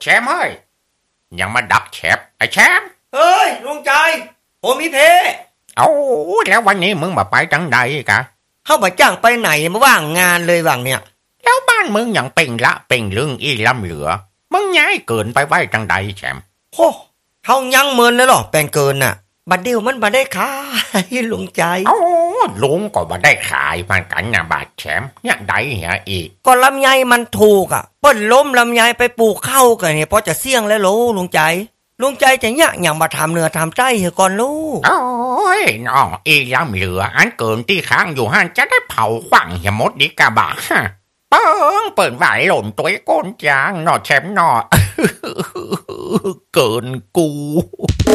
แชมป์เฮ้ยยังมาดักแฉบไอ้แชมป์เฮ้ยลุงใจผมมีเพเอาแล้ววันนี้มึงมาไปจังใดกะเข้ามาจ้างไปไหนมาว่างงานเลยว่างเนี่ยแล้วบ้านมึงยังเป็นละเป็นเรื่องอีล้ำเหลือมึงย้ายเกินไปไว้จังใดแชมป์โอ้เขายังเมินเลยหรอแปลงเกินน่ะบัดเดียวมันมาได้ขายลุงใจเอาลุงก็มาได้ขายมันกันนะบาดแชมป์เนี่ยใดเหียอีกก็ลำไยมันถูกอ่ะเปิ้นล้มลำไยไปปลูกข้าวกันเนี่ยเพราะจะเสี่ยงแล้วลุงใจจะเนี่ยอย่างมาทำเนื้อทำใจเหรอก่อนลูกโอ้ยน้องอีล้ำเหลืออันเกินที่ค้างอยู่หันจะได้เผาขวังเหียมดดิกะบะเปิดไหวหล่นตัวก้นจางนอแชมป์นอเกินกู